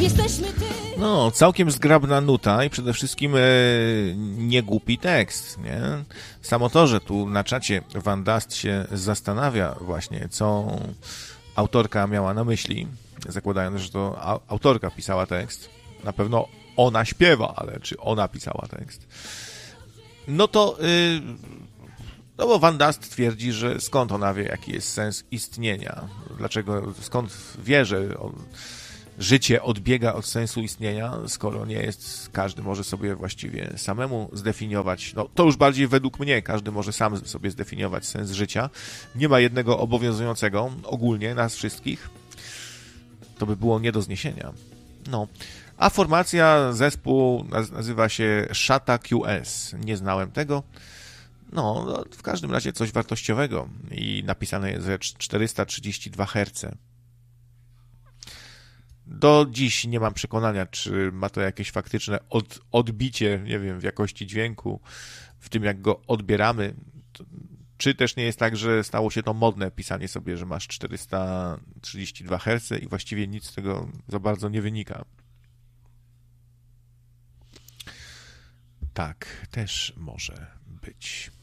No, całkiem zgrabna nuta i przede wszystkim niegłupi tekst, nie? Samo to, że tu na czacie Van Dust się zastanawia właśnie, co autorka miała na myśli, zakładając, że to autorka pisała tekst. Na pewno ona śpiewa, ale czy ona pisała tekst? No to... No bo Van Dust twierdzi, że skąd ona wie, jaki jest sens istnienia? Dlaczego, skąd wie, że życie odbiega od sensu istnienia, skoro nie jest, każdy może sobie właściwie samemu zdefiniować, no to już bardziej według mnie, każdy może sam sobie zdefiniować sens życia. Nie ma jednego obowiązującego ogólnie nas wszystkich. To by było nie do zniesienia. No. A formacja, zespół nazywa się Shata QS. Nie znałem tego. No, w każdym razie coś wartościowego i napisane jest, że 432 Hz. Do dziś nie mam przekonania, czy ma to jakieś faktyczne odbicie, nie wiem, w jakości dźwięku, w tym jak go odbieramy. Czy też nie jest tak, że stało się to modne, pisanie sobie, że masz 432 Hz i właściwie nic z tego za bardzo nie wynika. Tak, też może być.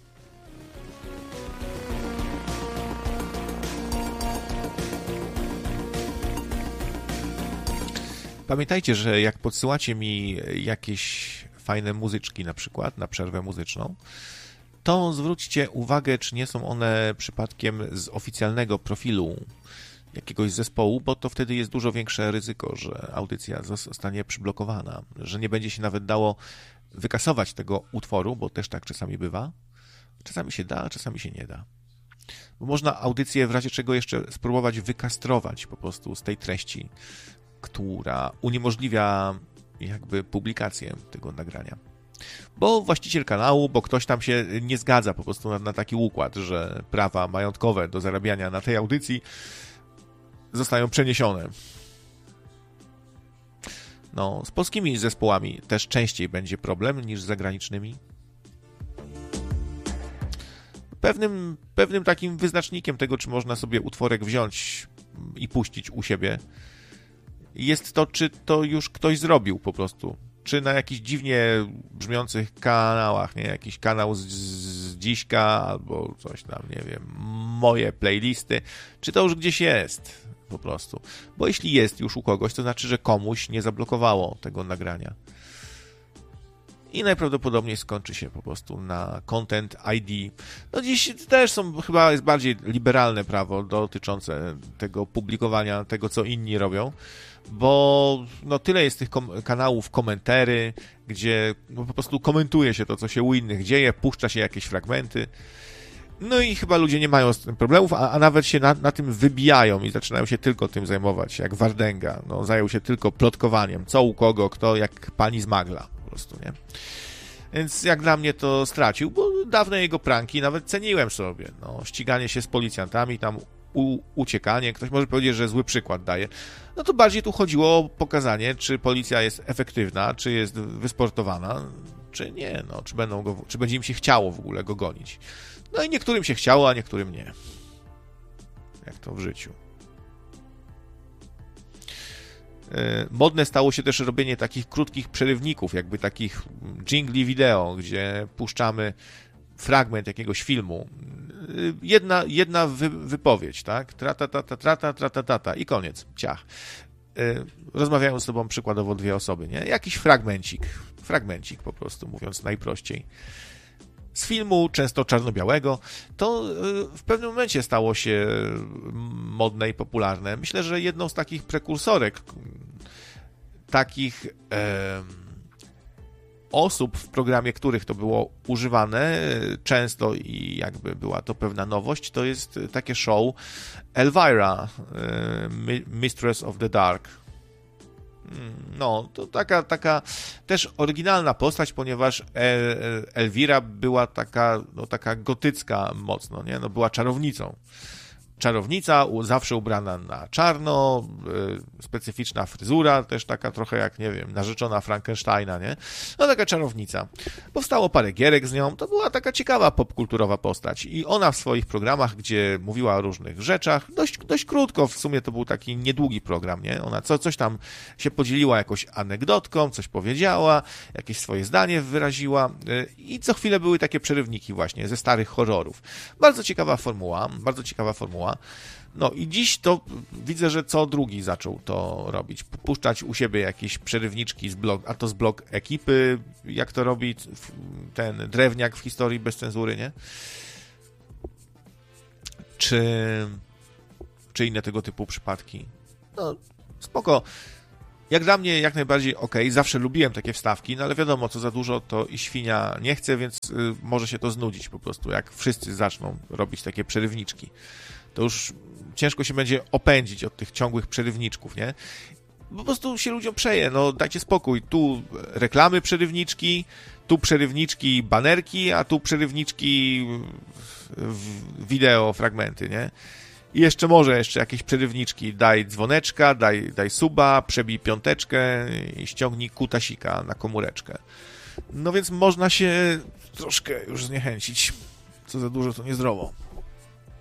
Pamiętajcie, że jak podsyłacie mi jakieś fajne muzyczki na przykład, na przerwę muzyczną, to zwróćcie uwagę, czy nie są one przypadkiem z oficjalnego profilu jakiegoś zespołu, bo to wtedy jest dużo większe ryzyko, że audycja zostanie przyblokowana, że nie będzie się nawet dało wykasować tego utworu, bo też tak czasami bywa. Czasami się da, a czasami się nie da. Bo można audycję w razie czego jeszcze spróbować wykastrować po prostu z tej treści, która uniemożliwia jakby publikację tego nagrania. Bo właściciel kanału, bo ktoś tam się nie zgadza po prostu na taki układ, że prawa majątkowe do zarabiania na tej audycji zostają przeniesione. No, z polskimi zespołami też częściej będzie problem niż z zagranicznymi. Pewnym takim wyznacznikiem tego, czy można sobie utworek wziąć i puścić u siebie, jest to, czy to już ktoś zrobił po prostu. Czy na jakichś dziwnie brzmiących kanałach, nie? Jakiś kanał z dziśka albo coś tam, nie wiem, moje playlisty, czy to już gdzieś jest po prostu. Bo jeśli jest już u kogoś, to znaczy, że komuś nie zablokowało tego nagrania. I najprawdopodobniej skończy się po prostu na Content ID. No dziś też chyba jest bardziej liberalne prawo dotyczące tego publikowania, tego co inni robią, bo no tyle jest tych kanałów komentary, gdzie no po prostu komentuje się to, co się u innych dzieje, puszcza się jakieś fragmenty. No i chyba ludzie nie mają z tym problemów, a nawet się na tym wybijają i zaczynają się tylko tym zajmować, jak Wardęga. No, zajął się tylko plotkowaniem, co u kogo, kto, jak pani z Magla. Po prostu, nie? Więc jak dla mnie to stracił, bo dawne jego pranki nawet ceniłem sobie. No, ściganie się z policjantami, tam uciekanie. Ktoś może powiedzieć, że zły przykład daje. No to bardziej tu chodziło o pokazanie, czy policja jest efektywna, czy jest wysportowana, czy nie. No, czy będzie im się chciało w ogóle go gonić. No i niektórym się chciało, a niektórym nie. Jak to w życiu. Modne stało się też robienie takich krótkich przerywników, jakby takich jingli wideo, gdzie puszczamy fragment jakiegoś filmu. Jedna wypowiedź, tak? Trata i koniec. Ciach. Rozmawiają z sobą przykładowo dwie osoby, nie? Jakiś fragmencik po prostu, mówiąc najprościej. Z filmu, często czarno-białego, to w pewnym momencie stało się modne i popularne. Myślę, że jedną z takich prekursorek, takich osób, w programie których to było używane często i jakby była to pewna nowość, to jest takie show Elvira, Mistress of the Dark. No, to taka też oryginalna postać, ponieważ Elvira była taka gotycka mocno, nie? No, była czarownicą. czarownica, zawsze ubrana na czarno, specyficzna fryzura, też taka trochę jak, nie wiem, narzeczona Frankensteina, nie? No taka czarownica. Powstało parę gierek z nią, to była taka ciekawa popkulturowa postać i ona w swoich programach, gdzie mówiła o różnych rzeczach, dość krótko, w sumie to był taki niedługi program, nie? Ona coś tam się podzieliła jakąś anegdotką, coś powiedziała, jakieś swoje zdanie wyraziła i co chwilę były takie przerywniki właśnie ze starych horrorów. Bardzo ciekawa formuła. No i dziś to widzę, że co drugi zaczął to robić. Puszczać u siebie jakieś przerywniczki a to z blog ekipy, jak to robi ten Drewniak w historii bez cenzury, nie? Czy inne tego typu przypadki. No, spoko. Jak dla mnie jak najbardziej okej. Zawsze lubiłem takie wstawki, no ale wiadomo, co za dużo to i świnia nie chce, więc może się to znudzić po prostu, jak wszyscy zaczną robić takie przerywniczki. To już ciężko się będzie opędzić od tych ciągłych przerywniczków, nie? Po prostu się ludziom przeje, no dajcie spokój. Tu reklamy przerywniczki, tu przerywniczki banerki, a tu przerywniczki wideo fragmenty, nie? I jeszcze jakieś przerywniczki. Daj dzwoneczka, daj suba, przebij 5 i ściągnij kutasika na komóreczkę. No więc można się troszkę już zniechęcić. Co za dużo, to niezdrowo.